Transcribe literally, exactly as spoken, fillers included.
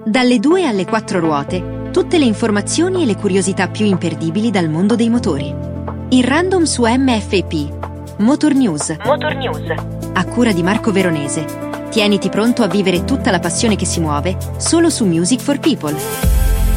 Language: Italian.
Dalle due alle quattro ruote, tutte le informazioni e le curiosità più imperdibili dal mondo dei motori. Il random su M F P. Motor News. Motor News. A cura di Marco Veronese. Tieniti pronto a vivere tutta la passione che si muove solo su Music for People.